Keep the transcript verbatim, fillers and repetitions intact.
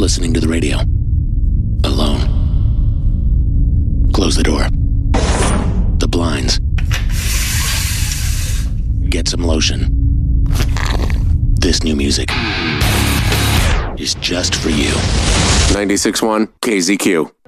listening to the radio. Alone. Close the door. The blinds. Get some lotion. This new music is just for you. ninety-six point one K Z Q.